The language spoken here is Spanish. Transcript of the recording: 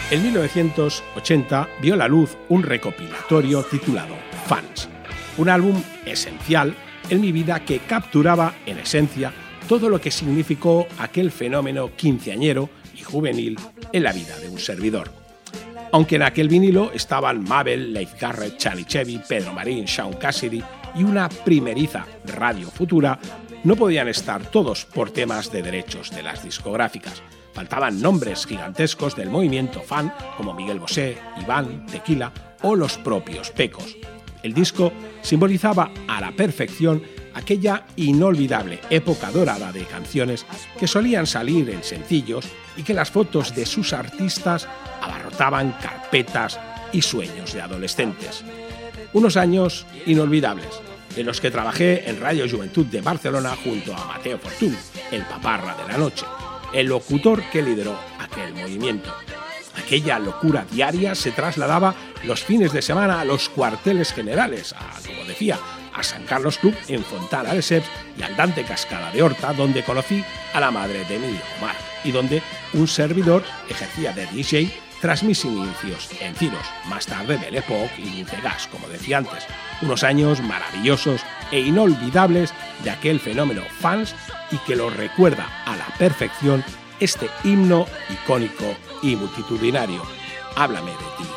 En 1980 vio la luz un recopilatorio titulado Fans, un álbum esencial en mi vida que capturaba, en esencia, todo lo que significó aquel fenómeno quinceañero y juvenil en la vida de un servidor. Aunque en aquel vinilo estaban Mabel, Leif Garrett, Charlie Chevy, Pedro Marín, Shaun Cassidy y una primeriza Radio Futura, no podían estar todos por temas de derechos de las discográficas. Faltaban nombres gigantescos del movimiento fan como Miguel Bosé, Iván, Tequila o los propios Pecos. El disco simbolizaba a la perfección aquella inolvidable época dorada de canciones que solían salir en sencillos y que las fotos de sus artistas abarrotaban carpetas y sueños de adolescentes. Unos años inolvidables, en los que trabajé en Radio Juventud de Barcelona junto a Mateo Fortuny, el paparra de la noche, el locutor que lideró aquel movimiento. Aquella locura diaria se trasladaba los fines de semana a los cuarteles generales, como decía, a San Carlos Club en Fontana de Seps y al Dante Cascada de Horta, donde conocí a la madre de mi hijo Marc y donde un servidor ejercía de DJ tras mis inicios en Ciros, más tarde Belle Époque y Dulce Gas, como decía antes. Unos años maravillosos e inolvidables de aquel fenómeno fans y que lo recuerda a la perfección este himno icónico y multitudinario. Háblame de ti.